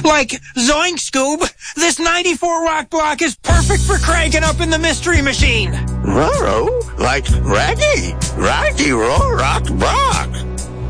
Like, zoink, Scoob, this 94 rock block is perfect for cranking up in the Mystery Machine. Roro? Like Raggy? Raggy Rock Block?